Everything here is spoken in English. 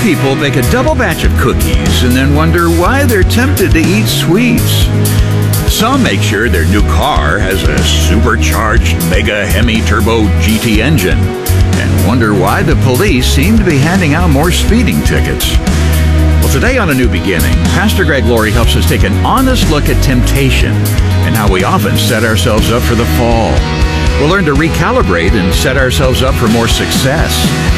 people bake a double batch of cookies and then wonder why they're tempted to eat sweets. Some make sure their new car has a supercharged Mega Hemi Turbo GT engine and wonder why the police seem to be handing out more speeding tickets. Well, today on A New Beginning, Pastor Greg Laurie helps us take an honest look at temptation and how we often set ourselves up for the fall. We'll learn to recalibrate and set ourselves up for more success